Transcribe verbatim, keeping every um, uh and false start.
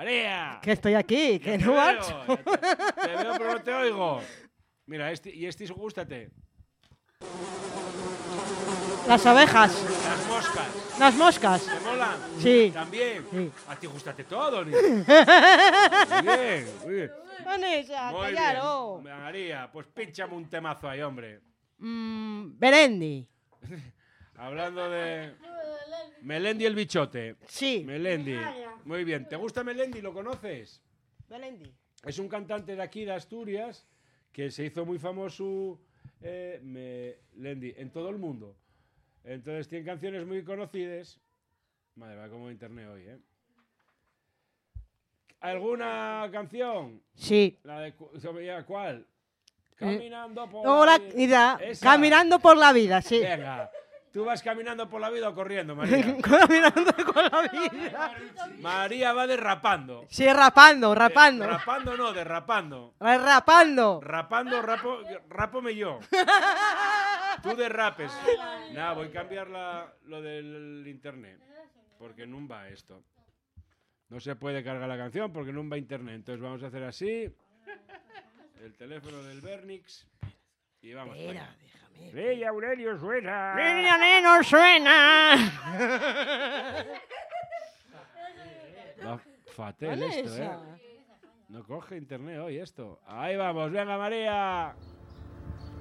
María. Que estoy aquí, Ya que te no veo, marcho. ya Te, te veo, pero no te oigo. Mira, este, y este, gústate. Las abejas, Las moscas. las moscas. ¿Te molan? Sí. También. Sí. A ti gústate todo, niño. Muy bien, muy bien. Vanessa, Muy cállalo. bien. María, pues pínchame un temazo ahí, hombre. Mm, Berendi. Hablando de... Melendi el bichote. Sí. Melendi. Muy bien. ¿Te gusta Melendi? ¿Lo conoces? Berendi. Es un cantante de aquí, de Asturias, que se hizo muy famoso eh, Melendi en todo el mundo. Entonces tiene canciones muy conocidas. Madre, va como internet hoy, ¿eh? ¿Alguna canción? Sí. La de cu- ¿Cuál? Caminando por Hola, la vida. mira, Esa. caminando por la vida, sí. Venga, tú vas caminando por la vida o corriendo, María. Caminando con la vida. María va derrapando. Sí, rapando, rapando. De- rapando no, derrapando. Rapando. Rapando, rapo, rapome yo. Tú derrapes. Nada, voy a cambiar la, lo del internet. Porque no va esto. No se puede cargar la canción porque no va internet. Entonces vamos a hacer así. El teléfono del Bernix. Y vamos para allá. ¡Ey, Aurelio, suena! ¡Niña, neno, suena! Va fatal esto, ¿eh? No coge internet hoy esto. Ahí vamos, venga María.